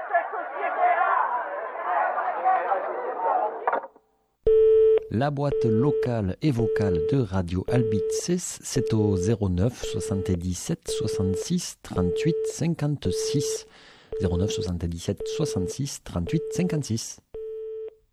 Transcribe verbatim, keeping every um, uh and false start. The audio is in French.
La boîte locale et vocale de Radio Albices, c'est au zéro neuf soixante-dix-sept soixante-six trente-huit cinquante-six. zéro neuf soixante-dix-sept soixante-six trente-huit cinquante-six.